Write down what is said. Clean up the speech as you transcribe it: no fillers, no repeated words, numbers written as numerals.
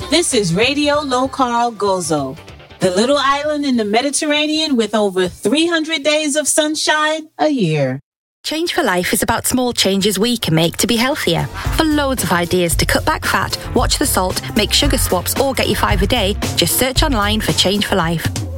This is Radio Low Carl Gozo, the little island in the Mediterranean with over 300 days of sunshine a year. Change for Life is about small changes we can make to be healthier. For loads of ideas to cut back fat, watch the salt, make sugar swaps or get your 5 a day, just search online for Change for Life.